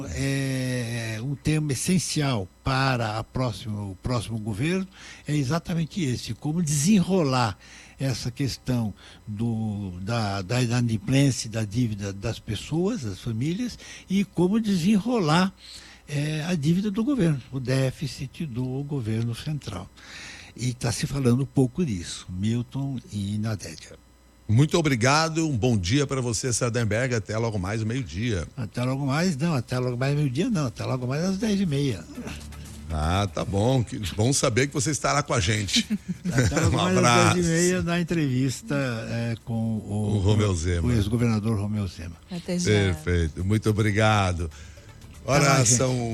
Um tema essencial para o próximo governo é exatamente esse: como desenrolar essa questão da inadimplência, da dívida das pessoas, das famílias, e como desenrolar a dívida do governo, o déficit do governo central. E está se falando um pouco disso, Milton e Nadédia. Muito obrigado, um bom dia para você, Sardenberg, até logo mais meio-dia. Até logo mais meio-dia não, até logo mais às 10h30. Ah, tá bom, bom saber que você estará com a gente. Até logo mais às 10h30 na entrevista com o Romeu Zema. O ex-governador Romeu Zema. Até já. Perfeito, muito obrigado. Ora, são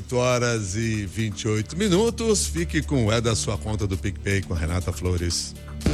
8h28. Fique com o da sua conta do PicPay com a Renata Flores.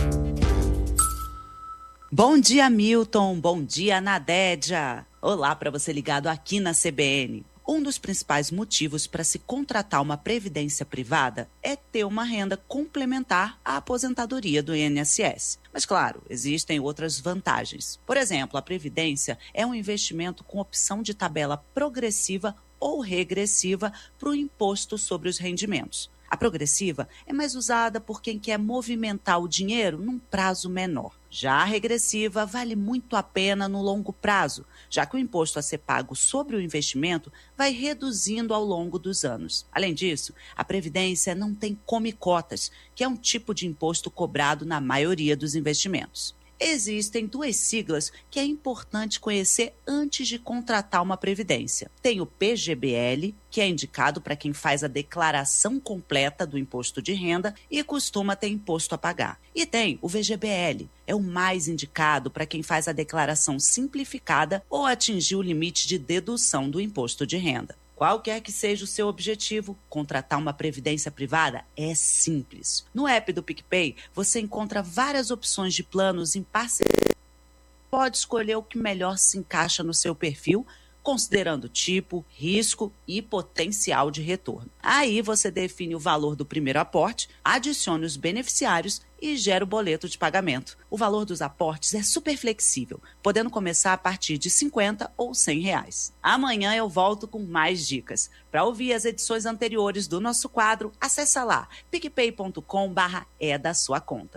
Bom dia, Milton. Bom dia, Nadédia. Olá para você ligado aqui na CBN. Um dos principais motivos para se contratar uma previdência privada é ter uma renda complementar à aposentadoria do INSS. Mas, claro, existem outras vantagens. Por exemplo, a previdência é um investimento com opção de tabela progressiva ou regressiva para o imposto sobre os rendimentos. A progressiva é mais usada por quem quer movimentar o dinheiro num prazo menor. Já a regressiva vale muito a pena no longo prazo, já que o imposto a ser pago sobre o investimento vai reduzindo ao longo dos anos. Além disso, a Previdência não tem come-cotas, que é um tipo de imposto cobrado na maioria dos investimentos. Existem duas siglas que é importante conhecer antes de contratar uma previdência. Tem o PGBL, que é indicado para quem faz a declaração completa do imposto de renda e costuma ter imposto a pagar. E tem o VGBL, é o mais indicado para quem faz a declaração simplificada ou atingir o limite de dedução do imposto de renda. Qualquer que seja o seu objetivo, contratar uma previdência privada é simples. No app do PicPay, você encontra várias opções de planos em parceria. Pode escolher o que melhor se encaixa no seu perfil, considerando tipo, risco e potencial de retorno. Aí você define o valor do primeiro aporte, adicione os beneficiários e gera o boleto de pagamento. O valor dos aportes é super flexível, podendo começar a partir de R$50 ou R$100. Amanhã eu volto com mais dicas. Para ouvir as edições anteriores do nosso quadro, acessa lá picpay.com/é da sua conta.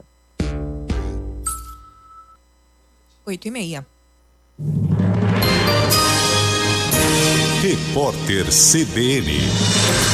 8h30. Repórter CBN.